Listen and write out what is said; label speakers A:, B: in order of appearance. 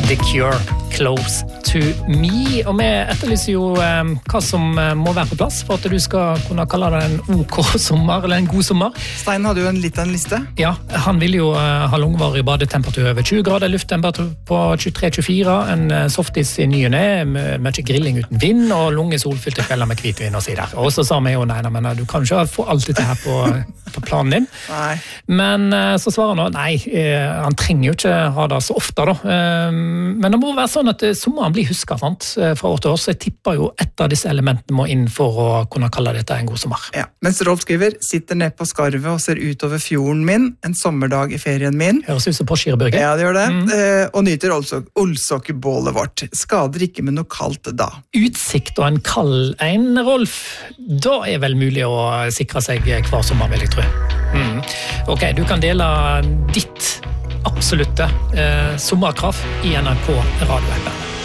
A: The Cure, Close to Me. Og vi etterlyser jo hva som må være på plass for at du skal kunne kalle det en OK sommer, eller en god sommer.
B: Stein hadde jo en liten liste.
A: Ja, han vil jo ha langvarig badetemperatur over 20 grader, lufttemperatur på 23-24, en softis I ny og ne, mye grilling uten vind, og lange solfylte kvelder med hvitvin og si der. Og så sa vi jo, nei, men du kan ikke få alt dette her på planen din.
B: Nei.
A: Men så svarer han, nei, han trenger jo ikke ha det så ofte da. Men det må være sånn at sommeren blir husket, sant? Fra år til år, så jeg tipper jo et av disse elementene må inn for å kunne kalle dette en god sommer.
B: Ja, mens Rolf skriver, sitter ned på skarvet og ser ut over fjorden min, en sommerdag I ferien min.
A: Høres ut som på Skirberget.
B: Ja, det gjør det. Og nyter Olsokebålet vårt. Skader ikke med noe kaldt da.
A: Utsikt og en kald en, Rolf, da vel mulig å sikre seg hver sommer, vil jeg tro. Ok, du kan dele ditt absolutte sommerkrav I NRK radioappen.